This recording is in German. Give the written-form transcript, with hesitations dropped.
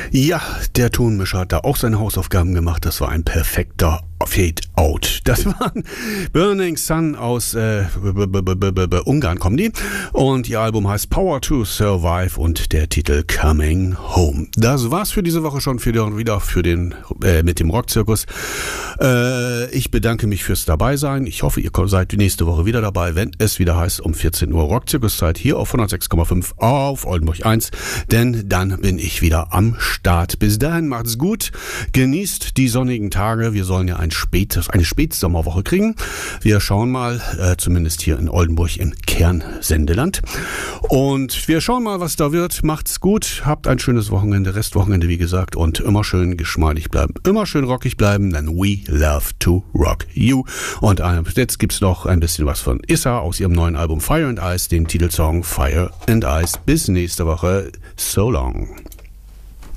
Ja, der Tonmischer hat da auch seine Hausaufgaben gemacht. Das war ein perfekter Fade Out. Das waren Burning Sun aus Ungarn kommen die. Und ihr Album heißt Power to Survive und der Titel Coming Home. Das war's für diese Woche schon mit dem Rockzirkus. Ich bedanke mich fürs Dabeisein. Ich hoffe, ihr seid nächste Woche wieder dabei, wenn es wieder heißt um 14 Uhr Rockzirkuszeit hier auf 106,5 auf Oldenburg 1. Denn dann bin ich wieder am Start. Bis dahin macht's gut. Genießt die sonnigen Tage. Wir sollen ja eine Spätsommerwoche kriegen. Wir schauen mal, zumindest hier in Oldenburg im Kernsendeland. Und wir schauen mal, was da wird. Macht's gut. Habt ein schönes Wochenende, Restwochenende, wie gesagt. Und immer schön geschmeidig bleiben. Immer schön rockig bleiben, denn we love to rock you. Und jetzt gibt's noch ein bisschen was von Issa aus ihrem neuen Album Fire and Ice, den Titelsong Fire and Ice. Bis nächste Woche. So long.